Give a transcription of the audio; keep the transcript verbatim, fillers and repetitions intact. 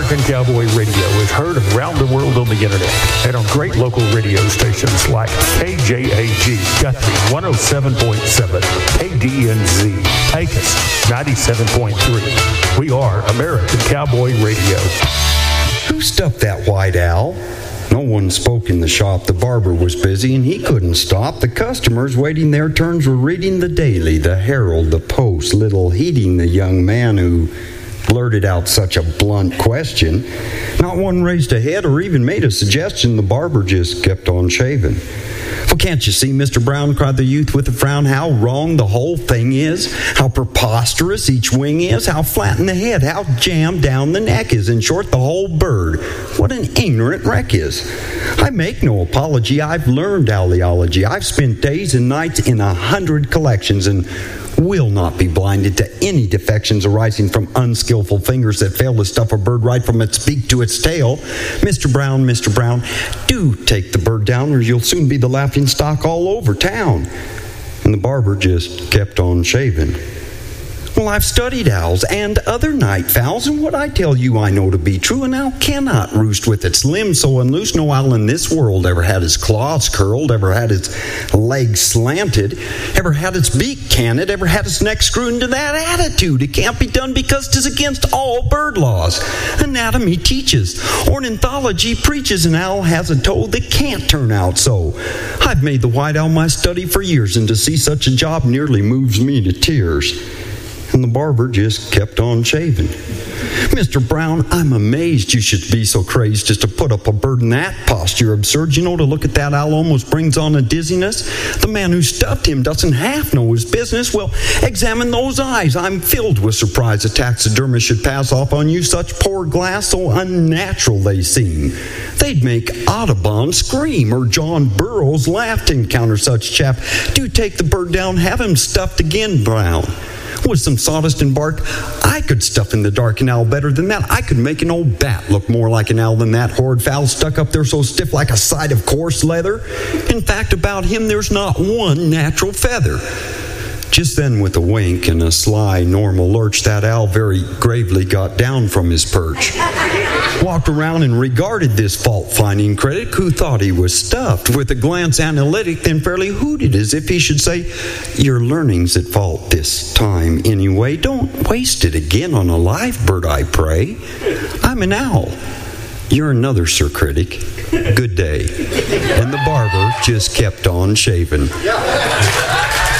American Cowboy Radio is heard around the world on the internet and on great local radio stations like K J A G, Guthrie one oh seven point seven, K D N Z, Pecos ninety-seven point three. We are American Cowboy Radio. Who stuffed that white owl? No one spoke in the shop. The barber was busy and he couldn't stop. The customers waiting their turns were reading the Daily, the Herald, the Post, little heeding the young man who blurted out such a blunt question. Not one raised a head or even made a suggestion. The barber just kept on shaving. Well, can't you see, Mister Brown, cried the youth with a frown, how wrong the whole thing is? How preposterous each wing is? How flat in the head? How jammed down the neck is? In short, the whole bird. What an ignorant wreck is. I make no apology. I've learned owliology. I've spent days and nights in a hundred collections and will not be blinded to any defections arising from unskillful fingers that fail to stuff a bird right from its beak to its tail. Mister Brown, Mister Brown, do take the bird down or you'll soon be the laughing stock all over town. And the barber just kept on shaving. Well, I've studied owls and other night fowls, and what I tell you I know to be true. An owl cannot roost with its limbs so unloose. No owl in this world ever had his claws curled, ever had its legs slanted, ever had its beak canted, ever had its neck screwed into that attitude. It can't be done because 'tis against all bird laws. Anatomy teaches, ornithology preaches, an owl has a toe that can't turn out so. I've made the white owl my study for years, and to see such a job nearly moves me to tears. And the barber just kept on shaving. Mister Brown, I'm amazed you should be so crazed as to put up a bird in that posture. Absurd, you know, to look at that owl almost brings on a dizziness. The man who stuffed him doesn't half know his business. Well, examine those eyes. I'm filled with surprise a taxidermist should pass off on you such poor glass, so unnatural they seem. They'd make Audubon scream, or John Burroughs laugh to encounter such chap. Do take the bird down, have him stuffed again, Brown. With some sawdust and bark, I could stuff in the dark an owl better than that. I could make an old bat look more like an owl than that horrid fowl stuck up there so stiff like a side of coarse leather. In fact, about him there's not one natural feather. Just then, with a wink and a sly normal lurch, that owl very gravely got down from his perch, walked around and regarded this fault-finding critic who thought he was stuffed with a glance analytic, then fairly hooted as if he should say, your learning's at fault this time anyway. Don't waste it again on a live bird, I pray. I'm an owl. You're another, Sir Critic. Good day. And the barber just kept on shaving.